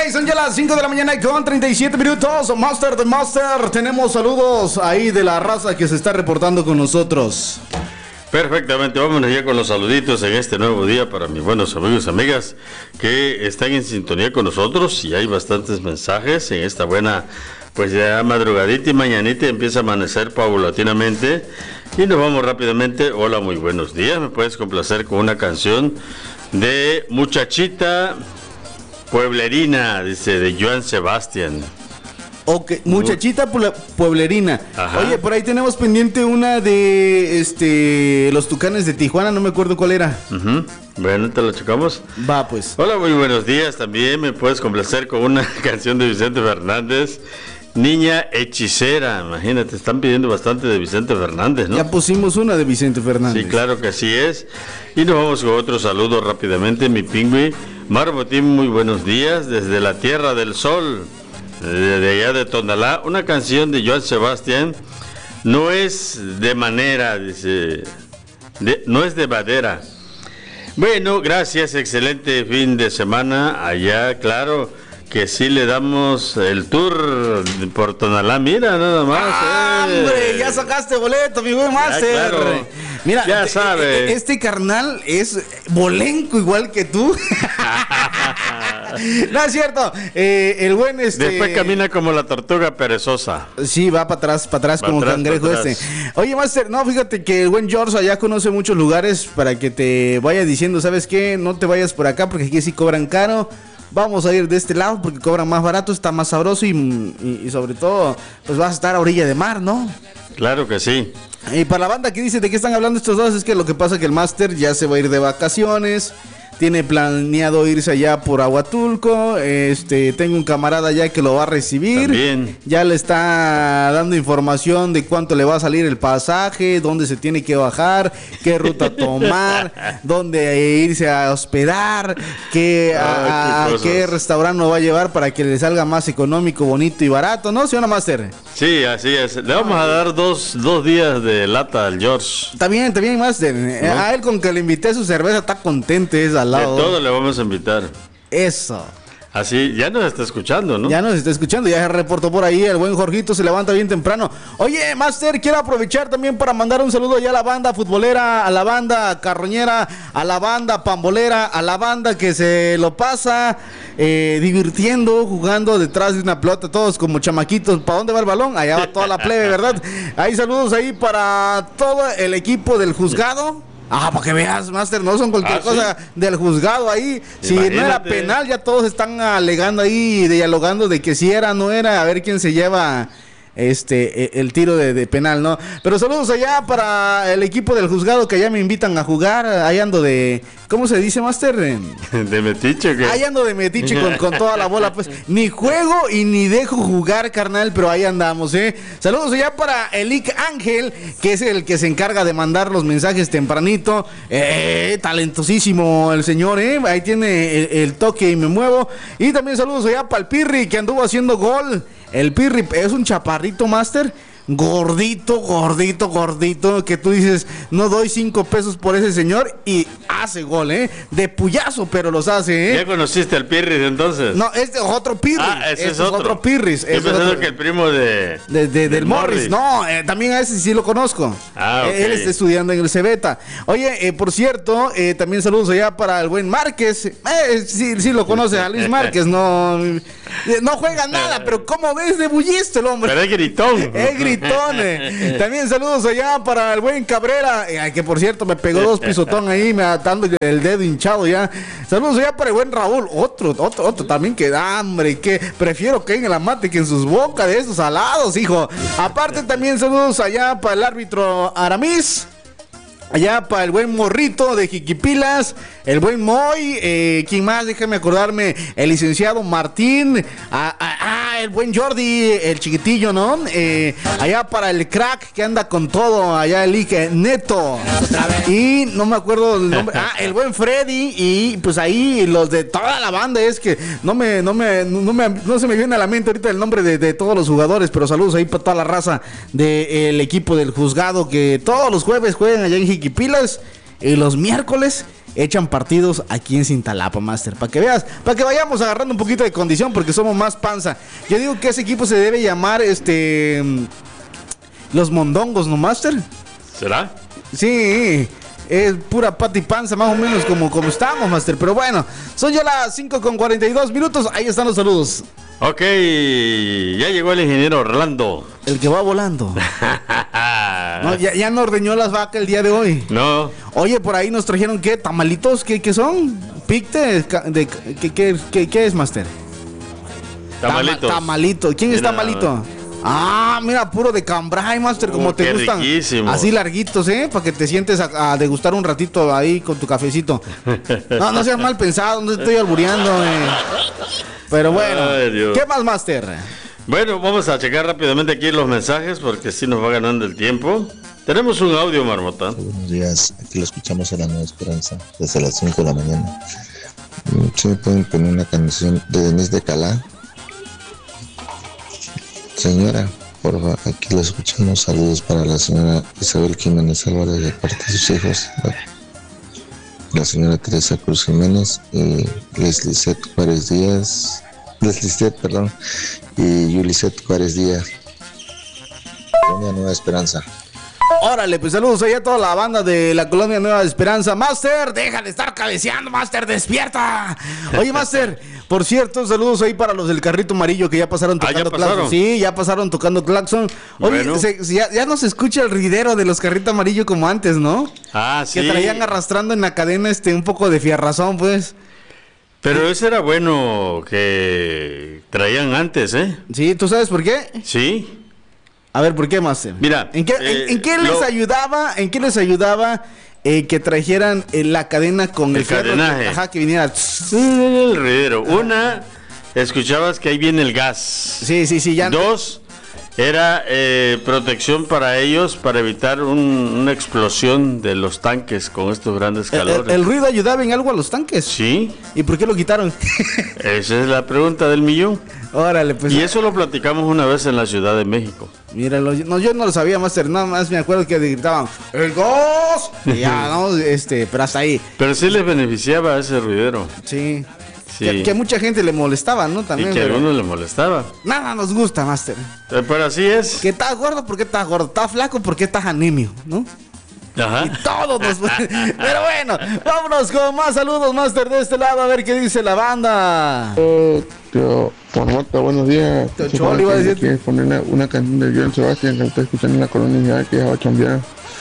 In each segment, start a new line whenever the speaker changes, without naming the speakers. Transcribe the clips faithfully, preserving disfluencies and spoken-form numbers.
son ya las cinco de la mañana con treinta y siete minutos. Master de Master, tenemos saludos ahí de la raza que se está reportando con nosotros.
Perfectamente, vámonos ya con los saluditos en este nuevo día para mis buenos amigos y amigas que están en sintonía con nosotros, y hay bastantes mensajes en esta buena, pues ya madrugadita y mañanita empieza a amanecer paulatinamente, y nos vamos rápidamente. Hola, muy buenos días, me puedes complacer con una canción de Muchachita Pueblerina, dice, de Joan Sebastián.
Ok, Muchachita Pueblerina. Ajá. Oye, por ahí tenemos pendiente una de este los Tucanes de Tijuana, no me acuerdo cuál era.
Uh-huh. Bueno, te lo checamos.
Va, pues.
Hola, muy buenos días. También me puedes complacer con una canción de Vicente Fernández, Niña Hechicera. Imagínate, están pidiendo bastante de Vicente Fernández, ¿no?
Ya pusimos una de Vicente Fernández.
Sí, claro que así es. Y nos vamos con otro saludo rápidamente, mi pingüi. Marbotín, muy buenos días, desde la Tierra del Sol, de allá de Tonalá, una canción de Joan Sebastián. No es de manera, dice, de, no es de madera. Bueno, gracias, excelente fin de semana allá, claro que sí le damos el tour por Tonalá, mira nada más.
¡Ah, eh. hombre! Ya sacaste boleto, mi buen Master.
Claro.
Mira,
ya sabe.
Este carnal es bolenco igual que tú. No es cierto. Eh, el buen este.
Después camina como la tortuga perezosa.
Sí, va para atrás, para atrás como atrás, cangrejo este. Oye, Master, no, fíjate que el buen George allá conoce muchos lugares para que te vaya diciendo, ¿sabes qué? No te vayas por acá porque aquí sí cobran caro. Vamos a ir de este lado porque cobran más barato, está más sabroso y, y, y sobre todo, pues vas a estar a orilla de mar, ¿no?
Claro que sí.
Y para la banda que dice de qué están hablando estos dos, es que lo que pasa es que el Master ya se va a ir de vacaciones. Tiene planeado irse allá por Aguatulco. Este, tengo un camarada ya que lo va a recibir.
También.
Ya le está dando información de cuánto le va a salir el pasaje, dónde se tiene que bajar, qué ruta tomar, dónde irse a hospedar, qué, a, a, qué restaurante lo va a llevar para que le salga más económico, bonito y barato, ¿no, señora Master?
Sí, así es. Le vamos a dar dos, dos días de lata al George.
Está bien, está bien, Master. ¿No? A él con que le invité su cerveza está contento, es al lado.
De todo le vamos a invitar.
Eso.
Así, ya nos está escuchando, ¿no?
Ya nos está escuchando, ya se reportó por ahí, el buen Jorgito se levanta bien temprano. Oye, Master, quiero aprovechar también para mandar un saludo ya a la banda futbolera, a la banda carroñera, a la banda pambolera, a la banda que se lo pasa eh, divirtiendo, jugando detrás de una pelota, todos como chamaquitos. ¿Para dónde va el balón? Allá va toda la plebe, ¿verdad? Hay saludos ahí para todo el equipo del juzgado. Ah, para que veas, Master, no son cualquier ah, cosa ¿sí? Del juzgado ahí. Si Imagínate. No era penal, ya todos están alegando ahí, dialogando de que si era, no era, a ver quién se lleva este el tiro de, de penal, ¿no? Pero saludos allá para el equipo del juzgado que allá me invitan a jugar. Ahí ando de, ¿cómo se dice, Master?
De metiche, ¿qué?
Ahí ando de metiche con, con toda la bola, pues. Ni juego y ni dejo jugar, carnal, pero ahí andamos, ¿eh? Saludos allá para Elic Ángel, que es el que se encarga de mandar los mensajes tempranito. Eh, talentosísimo el señor, ¿eh? Ahí tiene el, el toque y me muevo. Y también saludos allá para el Pirri, que anduvo haciendo gol. El Pirri es un chaparrito, Master, gordito, gordito, gordito, que tú dices, no doy cinco pesos por ese señor y hace gol, ¿eh? De puyazo, pero los hace, ¿eh?
¿Ya conociste al Pirris entonces?
No, este es otro Pirris.
Ah, ese
este
es otro.
Es otro Pirris.
Yo pensando que el primo de...
de, de del Morris. Morris. No, eh, también a ese sí lo conozco.
Ah, ok.
Él está estudiando en el Cebeta. Oye, eh, por cierto, eh, también saludos allá para el buen Márquez. Eh, sí, sí lo conoce a Luis Márquez, no... No juega nada, pero ¿cómo ves de bullisto el hombre?
Pero es gritón.
Es gritón. Eh. También saludos allá para el buen Cabrera, eh, que por cierto me pegó dos pisotón ahí, me atando el dedo hinchado ya. Saludos allá para el buen Raúl, otro, otro, otro también que da hambre, que prefiero que en la mate que en sus bocas de esos salados, hijo. Aparte también saludos allá para el árbitro Aramis. Allá para el buen Morrito de Jiquipilas, el buen Moy, eh, ¿quién más? Déjame acordarme, el licenciado Martín, ah, ah, ah, el buen Jordi, el chiquitillo, ¿no? Eh, allá para el crack que anda con todo, allá el Ike Neto, y no me acuerdo el nombre, ah, el buen Freddy, y pues ahí los de toda la banda, es que no me, no me, no me, no se me viene a la mente ahorita el nombre de, de todos los jugadores, pero saludos ahí para toda la raza del equipo del juzgado que todos los jueves juegan allá en Jiquipilas. Y los miércoles echan partidos aquí en Cintalapa, Master. Para que veas, para que vayamos agarrando un poquito de condición, porque somos más panza. Yo digo que ese equipo se debe llamar este los Mondongos, ¿no, Master?
¿Será?
Sí, es pura pata y panza, más o menos como, como estamos, Master. Pero bueno, son ya las cinco con cuarenta y dos minutos. Ahí están los saludos.
Ok, ya llegó el ingeniero Orlando.
El que va volando. No, ya, ya no ordeñó las vacas el día de hoy.
No.
Oye, por ahí nos trajeron, ¿qué? ¿Tamalitos? ¿Qué, qué son? ¿Picte? De, ¿qué, qué, qué, ¿Qué es, Master?
Tamalitos.
Tama, tamalito. ¿Quién mira, es tamalito? Ah, mira, puro de cambray, Master, como uh, te gustan.
Riquísimo.
Así larguitos, ¿eh? Para que te sientes a, a degustar un ratito ahí con tu cafecito. No, no seas mal pensado, no te estoy albureando, eh. Pero bueno, ay, ¿qué más, Master?
Bueno, vamos a checar rápidamente aquí los mensajes porque así nos va ganando el tiempo. Tenemos un audio, Marmota.
Buenos días, aquí lo escuchamos en La Nueva Esperanza desde las cinco de la mañana. ¿Se me pueden poner una canción de Denise de Calá? Señora, por favor, aquí lo escuchamos. Saludos para la señora Isabel Jiménez Álvarez de parte de sus hijos, la, la señora Teresa Cruz Jiménez y Leslie Juárez Díaz, Leslie, perdón, y Yulisette Juárez Díaz. Colonia Nueva Esperanza.
Órale, pues saludos ahí a toda la banda de la Colonia Nueva Esperanza. Master, deja de estar cabeceando, Master, despierta. Oye, Master, por cierto, saludos ahí para los del carrito amarillo que ya pasaron tocando
ah, ¿ya pasaron?
claxon. Sí, ya pasaron tocando claxon. Oye, bueno. se, ya, ya no se escucha el ruidero de los carritos amarillos como antes, ¿no?
Ah, sí.
Que traían arrastrando en la cadena este un poco de fierrazón, pues.
Pero ese era bueno que traían antes, ¿eh?
Sí, ¿tú sabes por qué?
Sí.
A ver, ¿por qué, Master?
Mira,
¿en qué,
eh,
en, en qué les
lo...
ayudaba? ¿En qué les ayudaba eh, que trajeran eh, la cadena con el,
el cadenaje?
Fierro, ajá, que viniera.
El ruidero. Una, escuchabas que ahí viene el gas.
Sí, sí, sí. Ya...
Dos, era eh, protección para ellos para evitar un, una explosión de los tanques con estos grandes calores.
¿El, el, el ruido ayudaba en algo a los tanques?
Sí.
¿Y por qué lo quitaron?
Esa es la pregunta del millón.
Órale, pues.
Y eso lo platicamos una vez en la Ciudad de México.
Mira, no, yo no lo sabía, Master, nada más me acuerdo que gritaban ¡el gas! Y ya, no, este, pero hasta ahí.
Pero sí les beneficiaba ese ruidero.
Sí.
Sí.
Que, que a mucha gente le molestaba, ¿no? También.
Y que a
pero...
algunos le molestaba.
Nada nos gusta, Master.
Pero así es.
Que estás gordo, ¿por qué estás gordo? Estás flaco, ¿por qué estás anemio? ¿No?
Ajá.
Y todos nos... Pero bueno, vámonos con más saludos, Master, de este lado, a ver qué dice la banda.
Oh, tío, Marmota, buenos días.
Tío Cholo, iba a decir...
Quiero poner una, una canción de Joan Sebastián que estoy escuchando en la colonia que va a cambiar.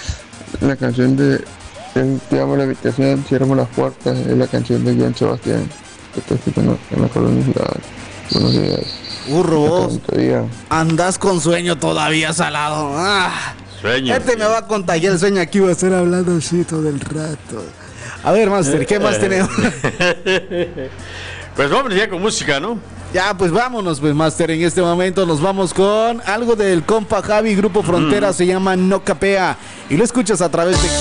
La canción de... Te llamo a la habitación, cierramos las puertas. Es la canción de Joan Sebastián que estoy escuchando en la colonia. Buenos días.
Burro, vos andás con sueño todavía, salado. Ah.
Sueño.
Este me va a contagiar el sueño. Aquí voy a estar hablando así todo el rato. A ver, Master, ¿qué más tenemos?
Pues vamos ya con música, ¿no?
Ya, pues vámonos, pues, Master. En este momento nos vamos con algo del compa Javi, Grupo Frontera, mm. se llama No Capea. Y lo escuchas a través de